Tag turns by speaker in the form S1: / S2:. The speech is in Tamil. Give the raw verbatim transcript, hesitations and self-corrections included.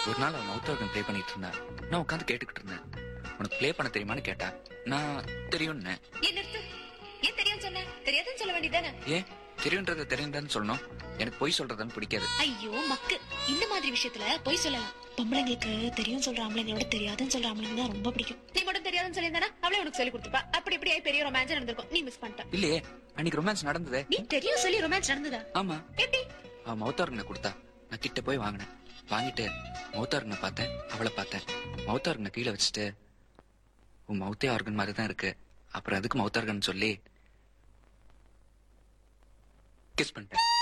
S1: ஒரு நாள் அவன் மவுத் ஆர்கன் ப்ளே பண்ணிட்டு இருந்தா. நான் உட்காந்து கேட்டுக்கிட்டு இருந்தேன். உனக்கு ப்ளே பண்ண தெரியுமான்னு கேட்டா. நான் தெரியும்னு.
S2: ஏன் நிறுத்து? ஏன் தெரியும் சொன்ன? தெரியாதுன்னு சொல்ல வேண்டியதானே?
S1: ஏன் தெரியுன்றத தெரியுதான்னு சொல்லணும்? எனக்கு பொய் சொல்றதுன்னு பிடிக்காது.
S2: ஐயோ மக்கு, இந்த மாதிரி விஷயத்துல பொய் சொல்லலாம்.
S3: பொம்பளைங்களுக்கு தெரியும் சொல்ற ஆம்பளைங்களோட தெரியாதுன்னு சொல்ற ஆம்பளைங்க தான் ரொம்ப பிடிக்கும்.
S2: நீ மட்டும் தெரியாதுன்னு சொல்லியிருந்தானா அவளே உனக்கு சொல்லி கொடுத்துப்பா. அப்படி இப்படி பெரிய ரொமான்ஸ் நடந்திருக்கும், நீ மிஸ் பண்ணிட்ட.
S1: இல்லையே, அன்னைக்கு ரொமான்ஸ் நடந்ததே.
S2: நீ தெரியும் சொல்லி ரொமான்ஸ் நடந்ததா?
S1: ஆமா.
S2: எப்படி?
S1: அவன் மவுத் ஆர்கனை கொடுத்தா. நான் கிட்ட போய் வாங்கினேன். வாங்கிட்டு மவுத் ஆர்கனை பார்த்தேன், அவளை பார்த்தேன். மவுத் ஆர்கனை கீழே வச்சுட்டு, உன் மவுத்தே ஆர்கன் மாதிரி தான் இருக்கு, அப்புறம் அதுக்கு மவுத் ஆர்கன் சொல்லி கிஸ் பண்ணிட்டேன்.